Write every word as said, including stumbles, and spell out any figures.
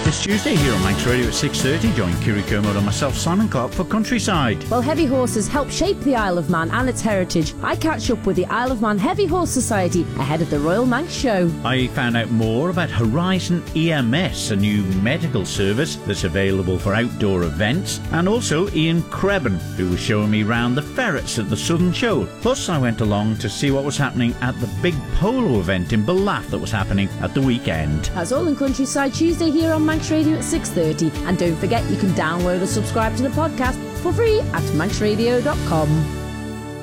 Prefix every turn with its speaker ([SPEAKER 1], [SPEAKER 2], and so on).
[SPEAKER 1] This Tuesday here on Manx Radio at six thirty, join Kiri Kermode and myself, Simon Clark, for Countryside.
[SPEAKER 2] Well, heavy horses help shape the Isle of Man and its heritage. I catch up with the Isle of Man Heavy Horse Society ahead of the Royal Manx Show.
[SPEAKER 1] I found out more about Horizon E M S, a new medical service that's available for outdoor events, and also Ian Crebban, who was showing me round the ferrets at the Southern Show. Plus, I went along to see what was happening at the big polo event in Ballath that was happening at the weekend.
[SPEAKER 2] That's all in Countryside Tuesday here on Manx Radio at six thirty. And don't forget, you can download or subscribe to the podcast for free at manx radio dot com.